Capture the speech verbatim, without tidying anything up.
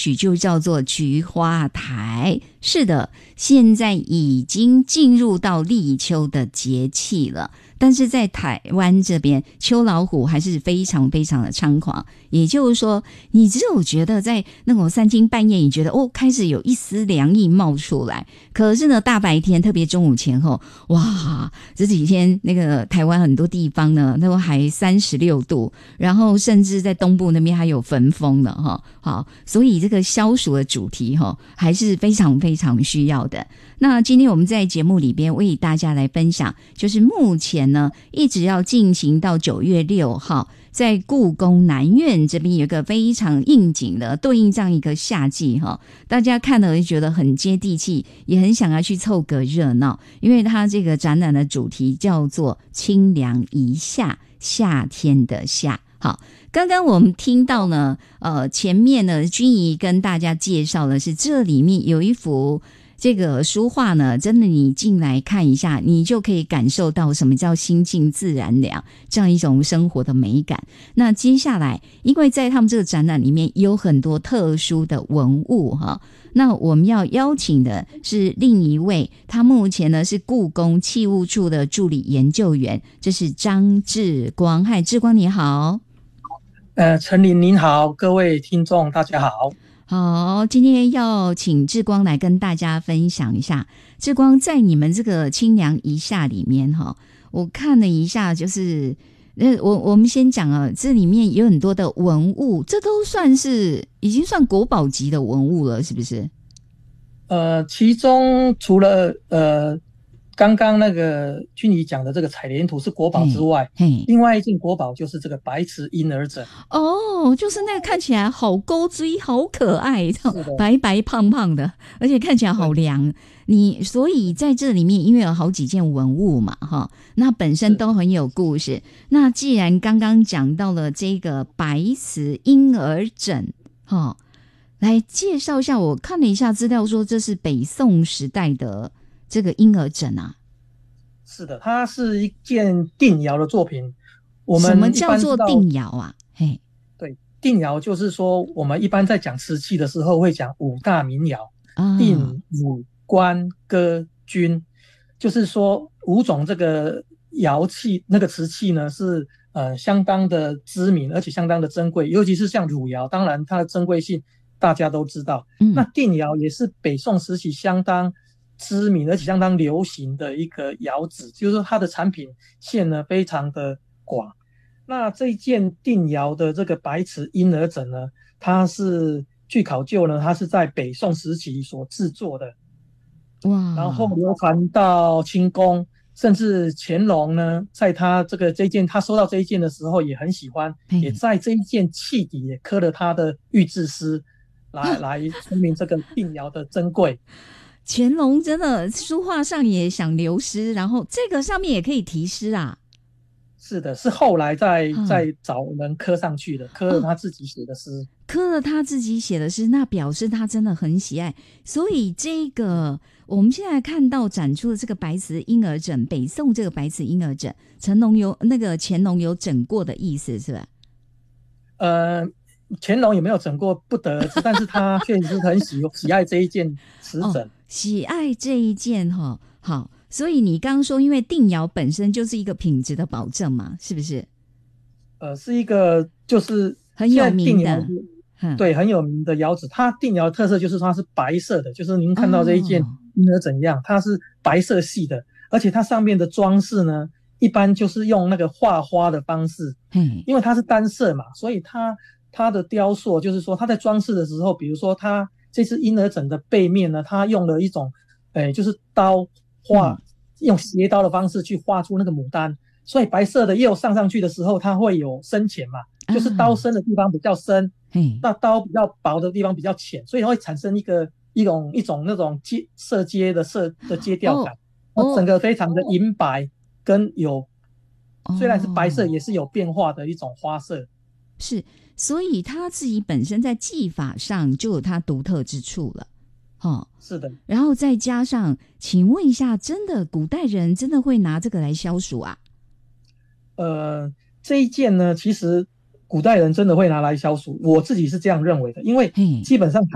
曲就叫做菊花台。是的，现在已经进入到立秋的节气了，但是在台湾这边秋老虎还是非常非常的猖狂，也就是说你只有觉得在那种三更半夜，你觉得哦开始有一丝凉意冒出来，可是呢大白天特别中午前后，哇这几天那个台湾很多地方呢都还三十六度，然后甚至在东部那边还有焚风呢哈。好，所以这个消暑的主题哈还是非常非常需要的。那今天我们在节目里边为大家来分享，就是目前呢一直要进行到九月六号，在故宫南院这边有一个非常应景的对应这样一个夏季哈，大家看了就觉得很接地气，也很想要去凑个热闹，因为它这个展览的主题叫做清凉一夏，夏天的夏。好，刚刚我们听到呢呃，前面呢君怡跟大家介绍的是这里面有一幅这个书画呢，真的你进来看一下，你就可以感受到什么叫心静自然凉这样一种生活的美感。那接下来因为在他们这个展览里面有很多特殊的文物哈，那我们要邀请的是另一位，他目前呢是故宫器物处的助理研究员，这是张志光。嗨，志光你好。 呃，陈琳您好，各位听众大家好。 好，今天要请志光来跟大家分享一下。志光在你们这个清凉一夏里面哈，我看了一下，就是呃，我我们先讲啊，这里面有很多的文物，这都算是已经算国宝级的文物了，是不是？ 呃，其中除了呃刚刚那个君怡讲的这个采莲图是国宝之外，另外一件国宝就是这个白瓷婴儿枕。 哦，就是那个看起来好勾追好可爱，白白胖胖的，而且看起来好凉。你所以在这里面因为有好几件文物嘛哈，那本身都很有故事。那既然刚刚讲到了这个白瓷婴儿枕哈，来介绍一下，我看了一下资料说这是北宋时代的这个婴儿枕啊。 是的，它是一件定窑的作品。我们什么叫做定窑啊？嘿， 对，定窑就是说我们一般在讲瓷器的时候会讲五大名窑，啊、定、汝、官、歌、钧，就是说五种这个窑器，那个瓷器呢是呃相当的知名，而且相当的珍贵，尤其是像汝窑，当然它的珍贵性大家都知道。嗯、那定窑也是北宋时期相当知名而且相当流行的一个窑址，就是说它的产品线呢非常的广。那这一件定窑的这个白瓷婴儿枕呢，它是据考究呢，它是在北宋时期所制作的，哇！然后流传到清宫，甚至乾隆呢，在他这个这一件他收到这一件的时候也很喜欢，也在这一件器底也刻了他的御制诗，来、啊、来说明这个定窑的珍贵。 乾隆真的书画上也想留诗，然后这个上面也可以题诗啊。 是的，是后来再再找人刻上去的，刻了他自己写的诗、哦， 刻了他自己写的诗，那表示他真的很喜爱。所以这个我们现在看到展出的这个白瓷婴儿枕，北宋这个白瓷婴儿枕，成龙有那个乾隆有整过的意思是吧？ 呃，乾隆有没有整过不得而知，但是他确实很喜喜爱这一件瓷枕、哦， 喜爱这一件哈、哦，好。所以你刚刚说因为定窑本身就是一个品质的保证嘛，是不是？ 呃，是一个就是很有名的， 对，很有名的窑址。它定窑的特色就是它是白色的，就是您看到这一件婴儿枕一样、哦、它是白色系的，而且它上面的装饰呢一般就是用那个画花的方式，因为它是单色嘛，所以它它的雕塑就是说它在装饰的时候，比如说它这次婴儿枕的背面呢，它用了一种诶就是刀画、嗯、用斜刀的方式去画出那个牡丹，所以白色的釉上上去的时候它会有深浅嘛，就是刀深的地方比较深、啊、那刀比较薄的地方比较浅，所以它会产生一个一种一种那种阶色阶的色的阶调感、哦、整个非常的银白跟有、哦、虽然是白色也是有变化的一种花色， 是，所以它自己本身在技法上就有它独特之处了。哦， 是的， 然后再加上，请问一下，真的古代人真的会拿这个来消暑啊？ 呃，这一件呢，其实古代人真的会拿来消暑，我自己是这样认为的，因为基本上